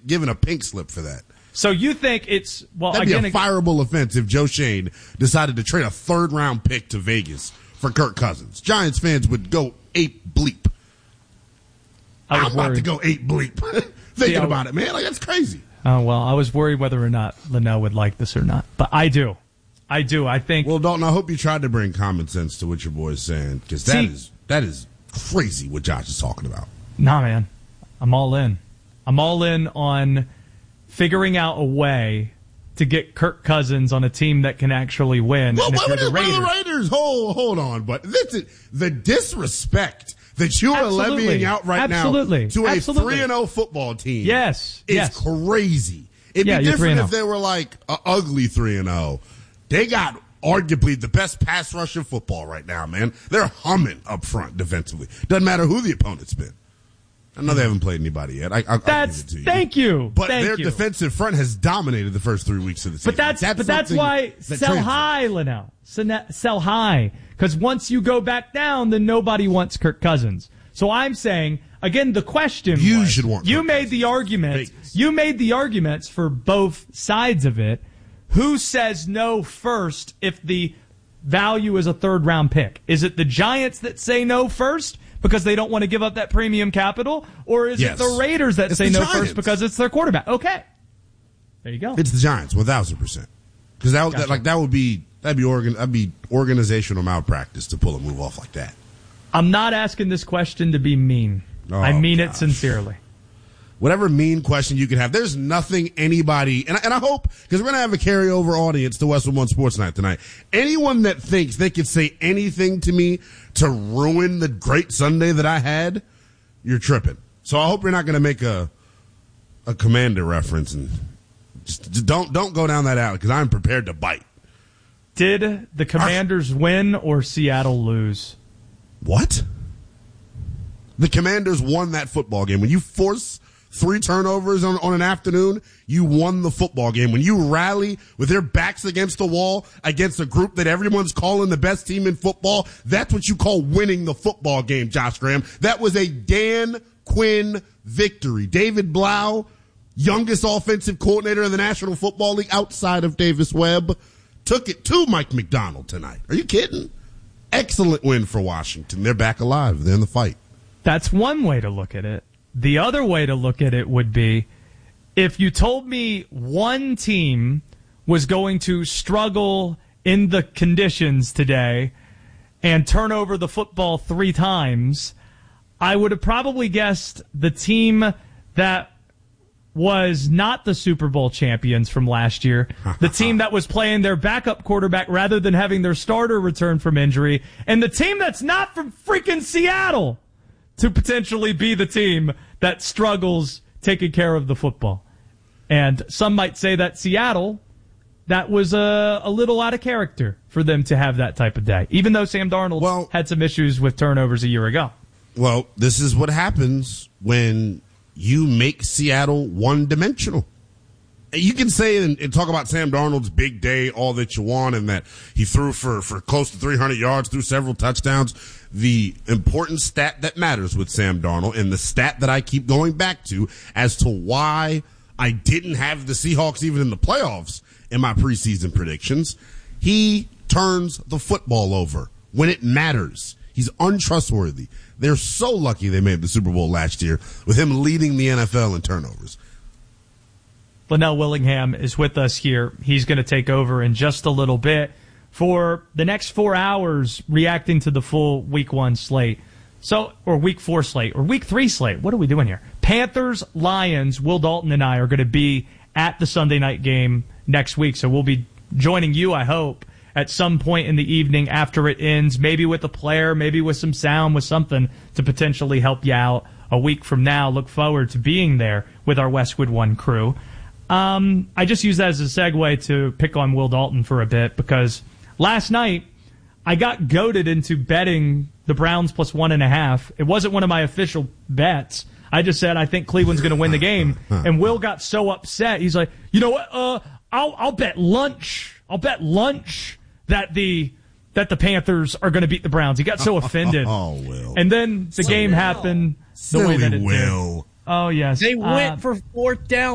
given a pink slip for that. So you think it's that'd be a fireable offense if Joe Schoen decided to trade a 3rd-round pick to Vegas for Kirk Cousins. Giants fans would go ape bleep. I'm about to go ape bleep thinking about it, man. Like, that's crazy. Oh, well, I was worried whether or not Linnell would like this or not, but I do. I think. Well, Dalton, I hope you tried to bring common sense to what your boy is saying, because that is crazy what Josh is talking about. Nah, man, I'm all in. I'm all in on figuring out a way to get Kirk Cousins on a team that can actually win. Well, what are the Raiders? Hold on, but the disrespect that you are levying out right now to a 3-0 football team is crazy. It'd be different if they were like an ugly 3-0. They got arguably the best pass rush in football right now, man. They're humming up front defensively. Doesn't matter who the opponent's been. I know they haven't played anybody yet. I'll give it to you. Thank you. But their defensive front has dominated the first 3 weeks of the season. But that's why sell high, Linnell. Sell high. Because once you go back down, then nobody wants Kirk Cousins. So I'm saying, again, the question should want you made the arguments. You made the arguments for both sides of it. Who says no first if the value is a 3rd-round pick? Is it the Giants that say no first because they don't want to give up that premium capital? Or is it the Raiders that say no first because it's their quarterback? Okay. There you go. It's the Giants, 1,000%. Because that'd be organizational malpractice to pull a move off like that. I'm not asking this question to be mean. I mean it sincerely. Whatever mean question you could have, there's nothing anybody, and I hope, because we're going to have a carryover audience to Westwood One Sports Night tonight. Anyone that thinks they could say anything to me to ruin the great Sunday that I had, you're tripping. So I hope you're not going to make a Commander reference, and just don't go down that alley, because I'm prepared to bite. Did the Commanders win or Seattle lose? What? The Commanders won that football game. When you force 3 turnovers on an afternoon, you won the football game. When you rally with their backs against the wall against a group that everyone's calling the best team in football, that's what you call winning the football game, Josh Graham. That was a Dan Quinn victory. David Blau, youngest offensive coordinator in the National Football League outside of Davis Webb, took it to Mike McDonald tonight. Are you kidding? Excellent win for Washington. They're back alive. They're in the fight. That's one way to look at it. The other way to look at it would be if you told me one team was going to struggle in the conditions today and turn over the football 3 times, I would have probably guessed the team that was not the Super Bowl champions from last year, the team that was playing their backup quarterback rather than having their starter return from injury, and the team that's not from freaking Seattle to potentially be the team that struggles taking care of the football. And some might say that Seattle, that was a little out of character for them to have that type of day, even though Sam Darnold had some issues with turnovers a year ago. Well, this is what happens when you make Seattle one-dimensional. You can say and talk about Sam Darnold's big day all that you want, and that he threw for close to 300 yards, threw several touchdowns. The important stat that matters with Sam Darnold, and the stat that I keep going back to as to why I didn't have the Seahawks even in the playoffs in my preseason predictions, he turns the football over when it matters. He's untrustworthy. They're so lucky they made the Super Bowl last year with him leading the NFL in turnovers. Linnell Willingham is with us here. He's going to take over in just a little bit for the next 4 hours reacting to the full Week 1 slate. Or Week 4 slate, or Week 3 slate. What are we doing here? Panthers, Lions, Will Dalton and I are going to be at the Sunday night game next week. So we'll be joining you, I hope, at some point in the evening after it ends, maybe with a player, maybe with some sound, with something to potentially help you out a week from now. Look forward to being there with our Westwood One crew. I just use that as a segue to pick on Will Dalton for a bit, because last night I got goaded into betting the Browns plus 1.5. It wasn't one of my official bets. I just said I think Cleveland's going to win the game, and Will got so upset. He's like, you know what? I'll bet lunch. I'll bet lunch that the Panthers are going to beat the Browns. He got so offended. Oh, Will. And then the game happened the way that it did. Will. Oh, yes. They went for 4th down